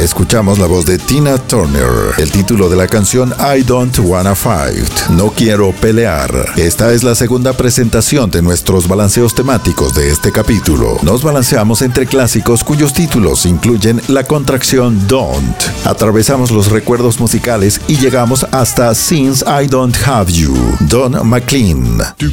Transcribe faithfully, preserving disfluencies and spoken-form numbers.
escuchamos la voz de Tina Turner. El título de la canción I Don't Wanna Fight, No Quiero Pelear. Esta es la segunda presentación de nuestros balanceos temáticos de este capítulo. Nos balanceamos entre clásicos cuyos títulos incluyen la contracción Don't. Atravesamos los recuerdos musicales y llegamos hasta Since I Don't Have You, Don McLean.